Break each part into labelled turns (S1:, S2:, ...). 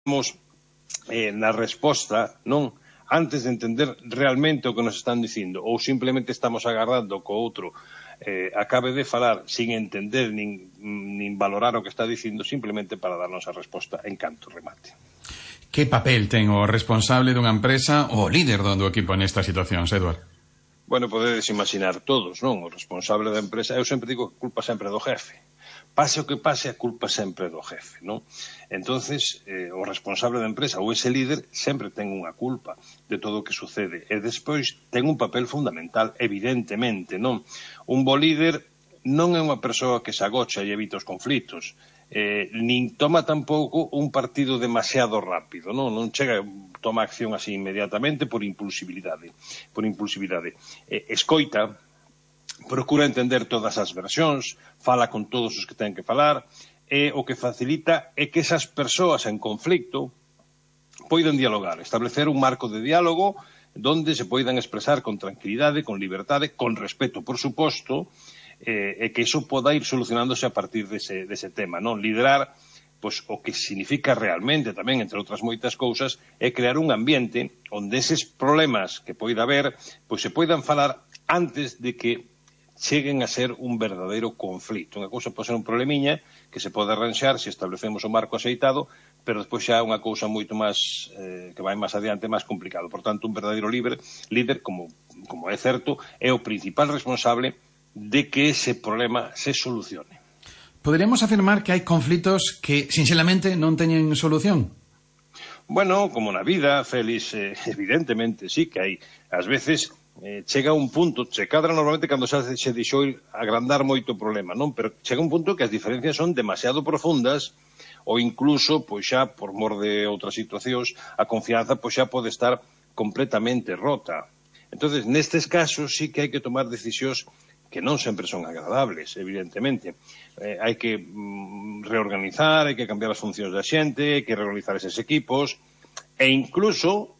S1: na resposta, non? Antes de entender realmente o que nos están dicindo, ou simplemente estamos agardando que o outro acabe de falar sin entender nin valorar o que está dicindo, simplemente para darnos a resposta en canto remate.
S2: Que papel ten o responsable dunha empresa ou o líder do equipo nestas situacións, Eduard?
S1: Bueno, podedes imaginar todos, non? O responsable da empresa, eu sempre digo que a culpa sempre é do jefe. Pase o que pase, a culpa sempre é do jefe, non? Entonces, o responsable da empresa ou ese líder sempre ten unha culpa de todo o que sucede. E despois ten un papel fundamental, evidentemente, non? Un bo líder non é unha persoa que se agocha e evita os conflitos. Nin toma tampouco un partido demasiado rápido, non? Non chega, toma acción así inmediatamente por impulsividade. Escoita, procura entender todas as versións, fala con todos os que ten que falar, e o que facilita é que esas persoas en conflicto poidan dialogar, establecer un marco de diálogo donde se poidan expresar con tranquilidade, con liberdade, con respeto, por suposto, e que iso poda ir solucionándose a partir dese tema, non? Liderar, pois, o que significa realmente tamén, entre outras moitas cousas, é crear un ambiente onde eses problemas que poida haber, pois se poidan falar antes de que cheguen a ser un verdadeiro conflito. Unha cousa pode ser un problemiña que se pode arranxar se establecemos o marco aceitado, pero despois xa é unha cousa moito máis que vai máis adiante, máis complicado. Por tanto, un verdadeiro líder, como é certo, é o principal responsable de que ese problema se solucione.
S2: Poderíamos afirmar que hai conflitos que, sinceramente, non teñen solución?
S1: Bueno, como na vida, Félix, evidentemente, sí que hai. Ás veces chega un punto, se cadra normalmente cando se deixou agrandar moito o problema, non? Pero chega un punto que as diferencias son demasiado profundas ou incluso, pois xa, por mor de outras situacións, a confianza pois xa pode estar completamente rota. Entonces, nestes casos sí que hai que tomar decisións que non sempre son agradables, evidentemente. Hai que reorganizar, hai que cambiar as funcións da xente, hai que reorganizar eses equipos, e incluso,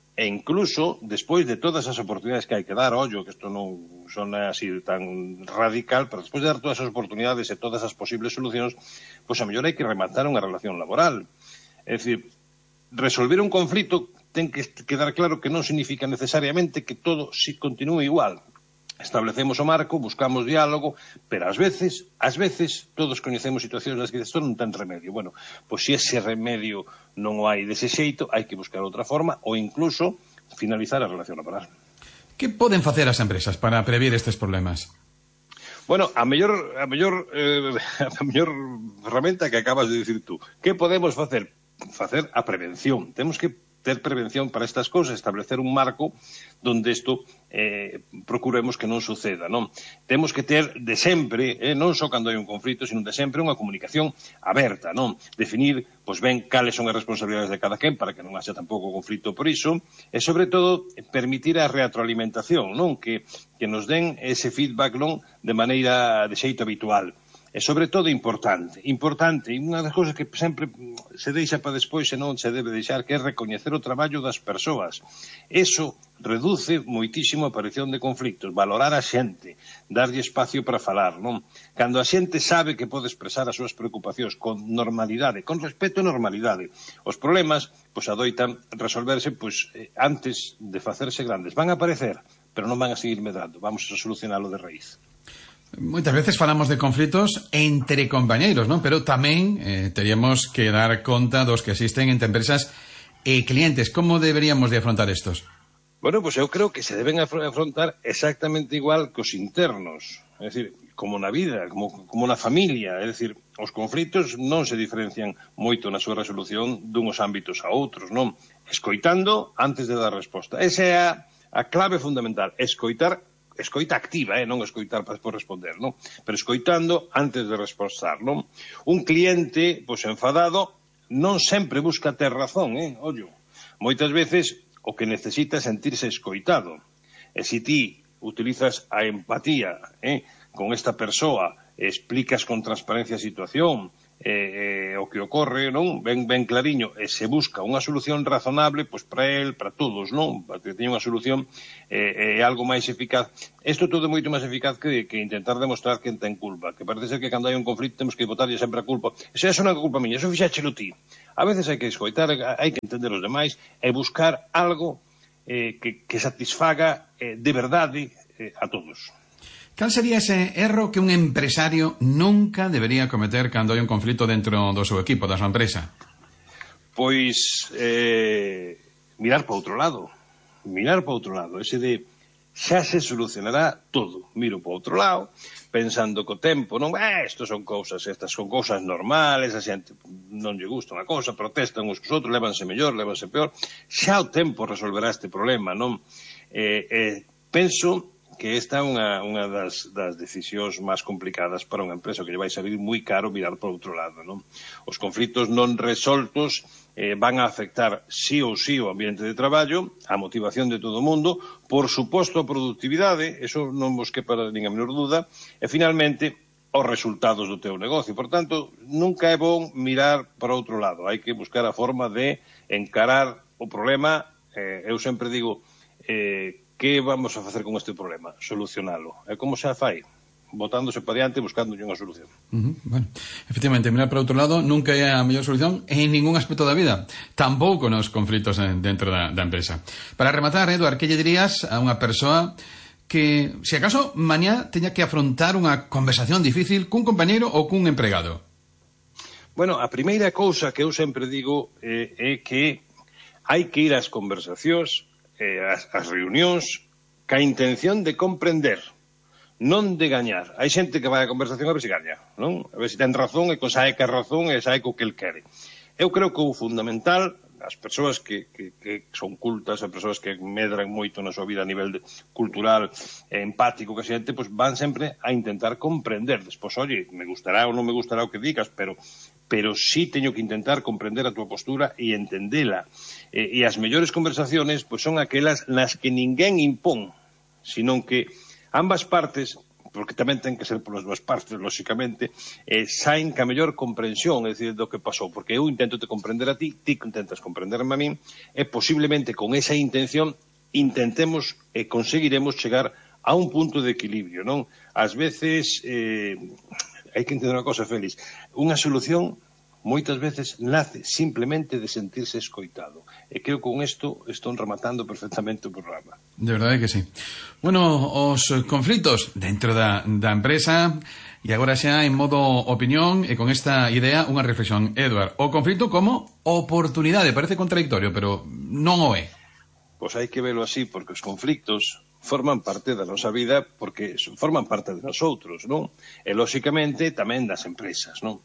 S1: despois de todas as oportunidades que hai que dar, ollo, que isto non son así tan radical, pero despois de dar todas as oportunidades e todas as posibles solucións, pois a mellor hai que rematar unha relación laboral. É dicir, resolver un conflito ten que quedar claro que non significa necesariamente que todo si continúe igual. Establecemos o marco, buscamos diálogo, pero ás veces, todos coñecemos situacións nas que isto non ten remedio. Bueno, pois se ese remedio non o hai dese xeito, hai que buscar outra forma ou incluso finalizar a relación laboral.
S2: Que poden facer as empresas para prever estes problemas?
S1: Bueno, a mellor ferramenta que acabas de dicir tú. Que podemos facer? Facer a prevención. Temos que ter prevención para estas cousas, establecer un marco donde isto procuremos que non suceda, non? Temos que ter de sempre, non só cando hai un conflito, sino de sempre unha comunicación aberta, non? Definir, pois ben, cales son as responsabilidades de cada quen para que non haxa tampouco conflito por iso, e sobre todo permitir a retroalimentación, non? Que nos den ese feedback, non? De xeito habitual. E sobre todo importante, e unha das cousas que sempre se deixa para despois e non se debe deixar, que é recoñecer o traballo das persoas. Eso reduce moitísimo a aparición de conflictos, valorar a xente, darlle espacio para falar, non? Cando a xente sabe que pode expresar as súas preocupacións con normalidade, con respeto e normalidade, os problemas, pois adoitan resolverse, pois antes de facerse grandes. Van a aparecer, pero non van a seguir medrando, vamos a solucionalo de raíz.
S2: Moitas veces falamos de conflitos entre compañeiros, non? Pero tamén teríamos que dar conta dos que existen entre empresas e clientes. Como deberíamos de afrontar estos?
S1: Bueno, pois eu creo que se deben afrontar exactamente igual que os internos. É dicir, como na vida, como na familia. É dicir, os conflitos non se diferencian moito na súa resolución dunhos ámbitos a outros, non? Escoitando antes de dar resposta. Esa é a clave fundamental. Escoita activa, non escoitar para despois responder, non? Pero escoitando antes de respostar, non? Un cliente, pois enfadado, non sempre busca ter razón, ollo. Moitas veces o que necesita é sentirse escoitado. E se ti utilizas a empatía con esta persoa, explicas con transparencia a situación, o que ocorre, non? Ben clariño, e se busca unha solución razonable, pois para el, para todos, non? Para que teña unha solución algo máis eficaz. Isto todo é moito máis eficaz que intentar demostrar quen ten culpa, que parece ser que cando hai un conflito temos que botarlle sempre a culpa. Eso non é culpa miña, eso fixáchelo ti. A veces hai que escoitar, hai que entender os demais e buscar algo que satisfaga de verdade a todos.
S2: Cal sería ese erro que un empresario nunca debería cometer cando hai un conflito dentro do seu equipo, da súa empresa?
S1: Pois mirar para outro lado. Mirar para outro lado. Ese de xa se solucionará todo. Miro para outro lado, pensando co tempo, non? Estas son cousas normales, a xente non lle gusta unha cousa, protestan uns cos outros, lévanse mellor, lévanse peor. Xa o tempo resolverá este problema, non? Penso que esta é unha das decisións máis complicadas para unha empresa, que lle vai salir moi caro mirar para outro lado, non? Os conflitos non resoltos van a afectar sí ou sí o ambiente de traballo, a motivación de todo o mundo, por suposto a productividade, eso non vos quepa nin a menor dúda, e finalmente os resultados do teu negocio. Por tanto, nunca é bon mirar para outro lado, hai que buscar a forma de encarar o problema. Eu sempre digo, que vamos a facer con este problema? Solucionalo. E como xa fai? Botándose para diante, buscando unha solución.
S2: Bueno, efectivamente, mirar para outro lado nunca é a mellor solución en ningún aspecto da vida, tampouco nos conflitos dentro da empresa. Para rematar, Eduard, que lle dirías a unha persoa que, se acaso, mañá teña que afrontar unha conversación difícil cun compañeiro ou cun empregado?
S1: Bueno, a primeira cousa que eu sempre digo é que hai que ir ás conversacións, as reunións, ca intención de comprender, non de gañar. Hai xente que vai á conversación a ver se gaña, non? A ver se ten razón e sae que a razón e sae co que el quere. Eu creo que o fundamental, as persoas que son cultas, as persoas que medran moito na súa vida a nivel cultural, empático, que a xente, pois van sempre a intentar comprender. Despois, oye, me gustará ou non me gustará o que digas, pero sí teño que intentar comprender a túa postura e entendela. E as mellores conversaciones pois son aquelas nas que ninguén impón, senón que ambas partes, porque tamén ten que ser polas dúas partes, lóxicamente, saen ca mellor comprensión, é dicir, do que pasou, porque eu intento te comprender a ti, ti intentas comprenderme a min, e posiblemente con esa intención intentemos e conseguiremos chegar a un punto de equilibrio, non? Ás veces hai que entender unha cosa, Félix, unha solución moitas veces nace simplemente de sentirse escoitado. E creo que con isto estou rematando perfectamente o programa.
S2: De verdade que sí. Bueno, os conflitos dentro da empresa, e agora xa en modo opinión, e con esta idea unha reflexión. Eduard, o conflito como oportunidade, parece contradictorio, pero non o é.
S1: Pois hai que velo así, porque os conflitos forman parte da nosa vida, porque forman parte de nosotros, non? E, lóxicamente, tamén das empresas, non?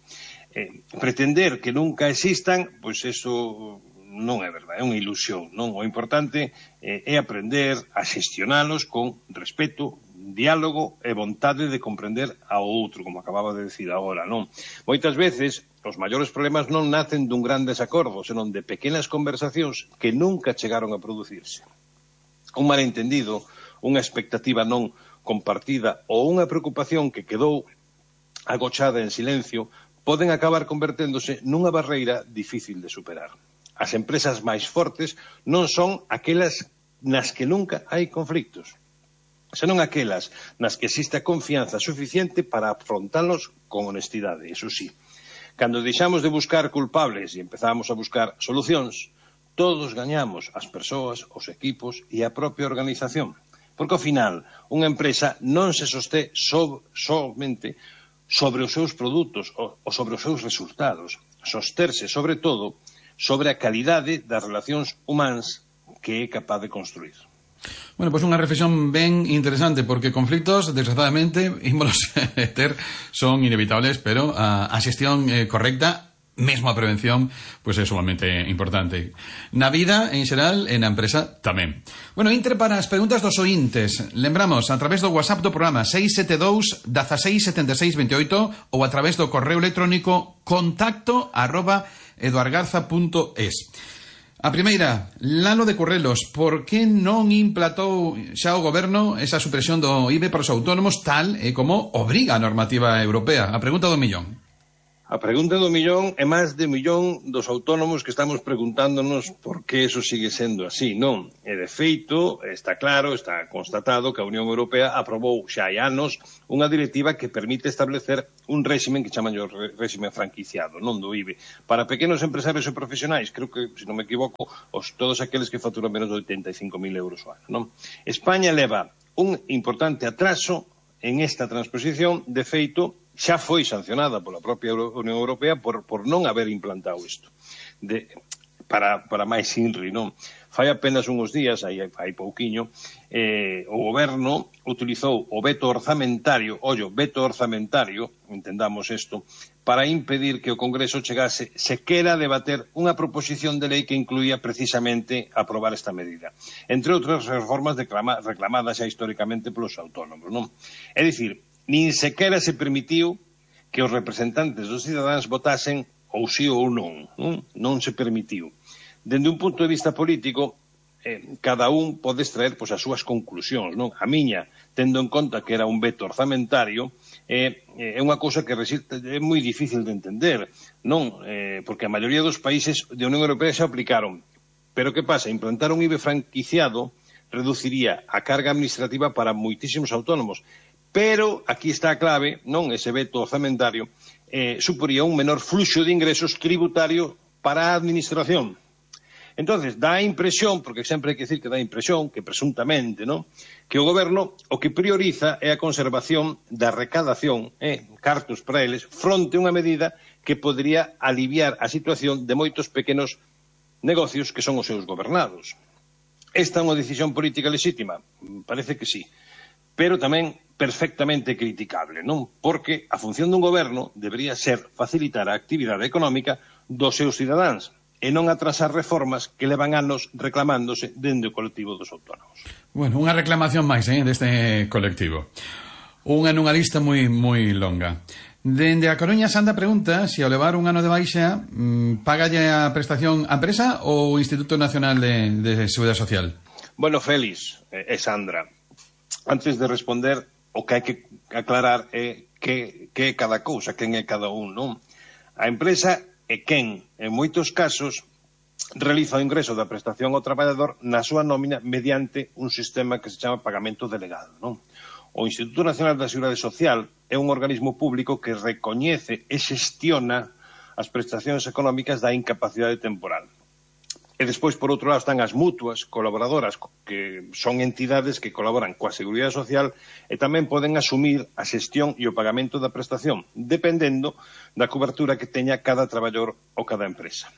S1: Pretender que nunca existan, pois eso non é verdade, é unha ilusión, non? O importante é aprender a xestionalos con respeto, diálogo e vontade de comprender ao outro, como acababa de decir agora, non? Moitas veces os maiores problemas non nacen dun gran desacordo, senón de pequenas conversacións que nunca chegaron a producirse. Un malentendido, unha expectativa non compartida ou unha preocupación que quedou agochada en silencio poden acabar converténdose nunha barreira difícil de superar. As empresas máis fortes non son aquelas nas que nunca hai conflictos, senón aquelas nas que existe a confianza suficiente para afrontalos con honestidade, eso sí. Cando deixamos de buscar culpables e empezamos a buscar solucións, todos gañamos, as persoas, os equipos e a propia organización. Porque, ao final, unha empresa non se sostén somente sobre os seus produtos ou sobre os seus resultados. Sosterse, sobre todo, sobre a calidade das relacións humanas que é capaz de construir.
S2: Bueno, pois unha reflexión ben interesante, porque conflitos, desgraciadamente, ímolos ter, son inevitables, pero a xestión correcta, mesmo a prevención, pois é sumamente importante. Na vida, en xeral, e na empresa tamén. Bueno, intre para as preguntas dos ointes. Lembramos, a través do WhatsApp do programa 672 16 76 28 ou a través do correo electrónico contacto@eduargarza.es. A primeira, Lalo de Currelos, por que non implantou xa o goberno esa supresión do IBE para os autónomos tal e como obriga a normativa europea? A pregunta do millón.
S1: A pregunta do millón é máis de millón dos autónomos que estamos preguntándonos por que eso sigue sendo así, non? E de feito, está claro, está constatado que a Unión Europea aprobou xa hai anos unha directiva que permite establecer un réximen que chaman o réximen franquiciado, non do IBE, para pequenos empresarios e profesionais, creo que, se non me equivoco, todos aqueles que facturan menos de 85.000 euros ao ano, non? España leva un importante atraso en esta transposición, de feito, xa foi sancionada pola propia Unión Europea por non haber implantado isto. Para máis INRI, non? Fai apenas uns días, hai pouquiño, o goberno utilizou o veto orzamentario, entendamos isto, para impedir que o Congreso chegase sequera a debater unha proposición de lei que incluía precisamente aprobar esta medida. Entre outras reformas reclamadas xa históricamente polos autónomos, non? É dicir, nin sequera se permitiu que os representantes dos cidadáns votasen ou sí ou non, non se permitiu. Dende un punto de vista político, cada un pode extraer as súas conclusións, non? A miña, tendo en conta que era un veto orzamentario, é unha cousa que é moi difícil de entender, non? Porque a maioría dos países da Unión Europea xa aplicaron. Pero que pasa? Implantar un IBE franquiciado reduciría a carga administrativa para moitísimos autónomos. Pero, aquí está a clave, non? Ese veto orzamentario suporía un menor fluxo de ingresos tributario para a administración. Entonces, dá a impresión, porque sempre hai que decir que dá a impresión, que presuntamente, non? Que o goberno o que prioriza é a conservación da recadación, cartos para eles, fronte a unha medida que podría aliviar a situación de moitos pequenos negocios que son os seus gobernados. Esta é unha decisión política lexítima? Parece que sí. Pero tamén perfectamente criticable, non? Porque a función dun goberno debería ser facilitar a actividade económica dos seus cidadáns e non atrasar reformas que levan anos reclamándose dende o colectivo dos autónomos.
S2: Bueno, unha reclamación máis deste colectivo. Unha nunha lista moi longa. Dende a Coruña, Sandra pregunta se ao levar un ano de baixa págalle a prestación a empresa ou o Instituto Nacional de Seguridade Social?
S1: Bueno, Félix e Sandra, antes de responder, o que hai que aclarar é que é cada cousa, quen é cada un, non? A empresa é quen, en moitos casos, realiza o ingreso da prestación ao traballador na súa nómina mediante un sistema que se chama pagamento delegado, non? O Instituto Nacional da Seguridade Social é un organismo público que recoñece e xestiona as prestacións económicas da incapacidade temporal. E despois, por outro lado, están as mutuas colaboradoras, que son entidades que colaboran coa Seguridade Social e tamén poden asumir a xestión e o pagamento da prestación, dependendo da cobertura que teña cada traballador ou cada empresa.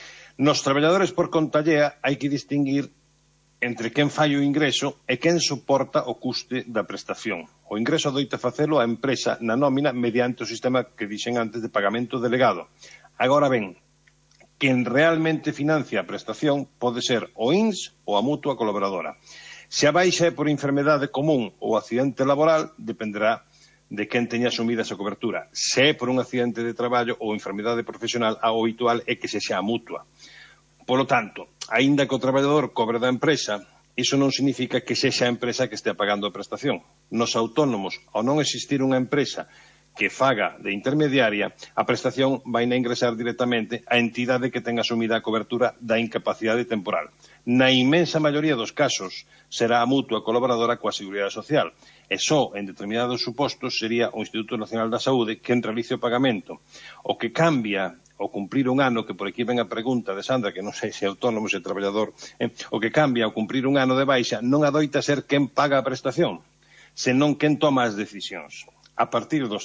S1: Nos traballadores por conta allea hai que distinguir entre quen fai o ingreso e quen soporta o custe da prestación. O ingreso adoita facelo a empresa na nómina mediante o sistema que dixen antes de pagamento delegado. Agora ben, quen realmente financia a prestación pode ser o INS ou a mutua colaboradora. Se a baixa é por enfermedade común ou accidente laboral, dependerá de quen teña asumida esa cobertura. Se é por un accidente de traballo ou enfermedade profesional, a habitual é que se xa a mutua. Polo tanto, aínda que o traballador cobre da empresa, iso non significa que sexa a empresa que estea pagando a prestación. Nos autónomos, ao non existir unha empresa que faga de intermediaria, a prestación vai a ingresar directamente á entidade que ten asumida a cobertura da incapacidade temporal. Na inmensa maioría dos casos, será a mutua colaboradora coa Seguridade Social, e só en determinados supostos sería o Instituto Nacional da Saúde quen realice o pagamento. O que cambia ao cumprir un ano, que por aquí ven a pregunta de Sandra, que non sei se é autónomo, se é traballador, o que cambia ao cumprir un ano de baixa non adoita ser quen paga a prestación, senón quen toma as decisións. A partir dos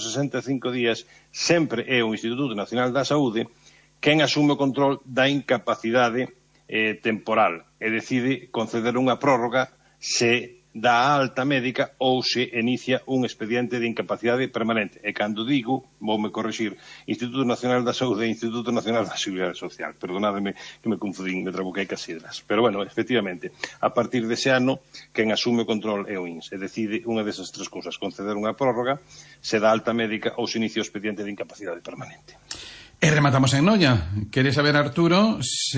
S1: 365 días, sempre é o Instituto Nacional da Saúde quen asume o control da incapacidade temporal e decide conceder unha prórroga se dá a alta médica ou se inicia un expediente de incapacidade permanente. E cando digo, voume corrixir, Instituto Nacional da Saúde e Instituto Nacional da Seguridade Social. Perdonádeme que me confundín, me trabuquei cas sidras. Pero, bueno, efectivamente, a partir dese ano, quen asume o control é o INS. E decide unha desas tres cousas, conceder unha prórroga, se dá alta médica ou se inicia o expediente de incapacidade permanente.
S2: E rematamos en Noia. Quere saber, Arturo,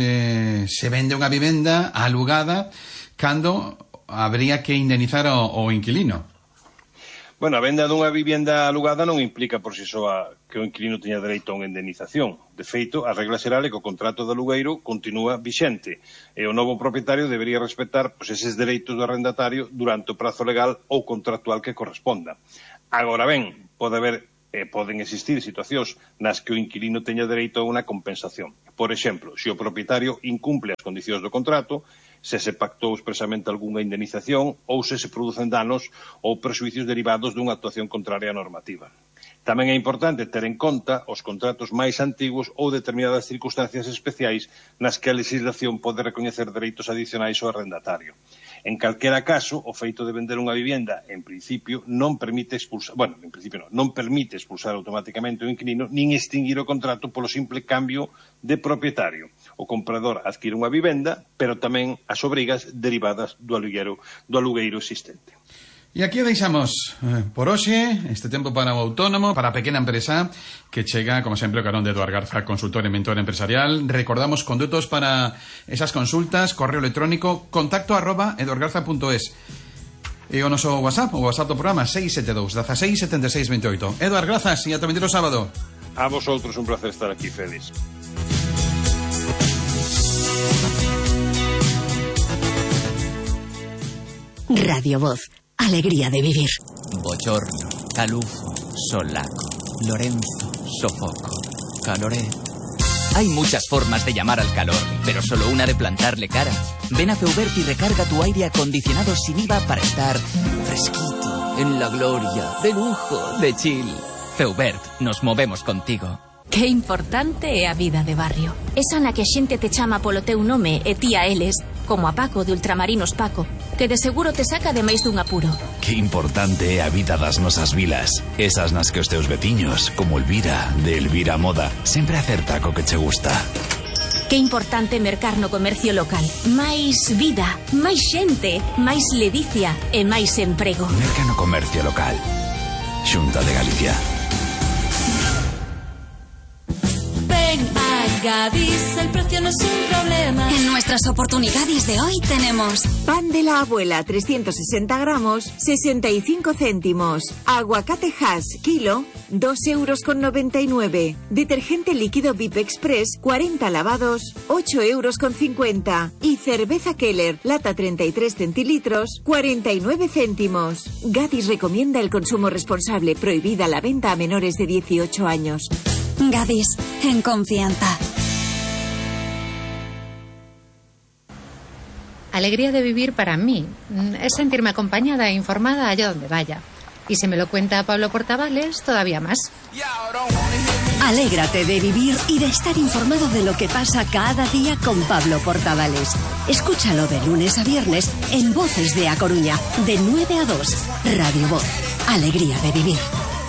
S2: se vende unha vivenda alugada cando habría que indemnizar o inquilino.
S1: Bueno, a venda dunha vivienda alugada non implica por si soa que o inquilino teña dereito a unha indemnización. De feito, a regla xeral é que o contrato de alugueiro continúa vixente e o novo propietario debería respetar eses dereitos do arrendatario durante o prazo legal ou contractual que corresponda. Agora ben, poden existir situacións nas que o inquilino teña dereito a unha compensación. Por exemplo, se o propietario incumple as condicións do contrato, se se pactou expresamente algunha indemnización ou se producen danos ou prexuicios derivados dunha actuación contraria á normativa. Tamén é importante ter en conta os contratos máis antigos ou determinadas circunstancias especiais nas que a legislación pode recoñecer dereitos adicionais ao arrendatario. En calquera caso, o feito de vender unha vivenda, en principio, non permite expulsar automáticamente o inquilino nin extinguir o contrato polo simple cambio de propietario. O comprador adquire unha vivenda, pero tamén as obrigas derivadas do alugueiro existente.
S2: E aquí deixamos por hoxe este tempo para o autónomo, para a pequena empresa que chega, como sempre, o carón de Eduard Garza, consultor e mentor empresarial. Recordamos condutos para esas consultas, correo electrónico contacto@eduardgarza.es e o noso WhatsApp, do programa 672 16 76 28. Eduard, grazas e ata o sábado.
S1: A vosotros, un placer estar aquí, Félix.
S3: Radio Voz. Alegría de vivir.
S4: Bochorno, calufo, solaco, Lorenzo, sofoco, caloré. Hay muchas formas de llamar al calor, pero solo una de plantarle cara. Ven a Feubert y recarga tu aire acondicionado sin IVA para estar fresquito, en la gloria, de lujo, de chill. Feubert, nos movemos contigo.
S3: Que importante é a vida de barrio.
S5: Esa na que a xente te chama polo teu nome e ti a eles, como a Paco de Ultramarinos Paco, que de seguro te saca de máis dun apuro.
S6: Que importante é a vida das nosas vilas. Esas nas que os teus veciños, como Elvira, de Elvira Moda, sempre acerta co que che gusta.
S5: Que importante mercar no comercio local. Máis vida, máis xente, máis ledicia e máis emprego.
S6: Merca no comercio local. Xunta de Galicia.
S7: Gadis, el precio no es un problema.
S3: En nuestras oportunidades de hoy tenemos
S8: pan de la abuela 360 gramos, 65 céntimos. Aguacate Hass, kilo, 2,99 €. Detergente líquido VIP Express, 40 lavados, 8,50 €. Y cerveza Keller, lata 33 centilitros, 49 céntimos. Gadis recomienda el consumo responsable, prohibida la venta a menores de 18 años.
S3: Gadis, en confianza.
S9: Alegría de vivir para mí es sentirme acompañada e informada allá donde vaya. Y si me lo cuenta Pablo Portavales, todavía más.
S3: Alégrate de vivir y de estar informado de lo que pasa cada día con Pablo Portavales. Escúchalo de lunes a viernes en Voces de A Coruña, de 9 a 2. Radio Voz. Alegría de vivir.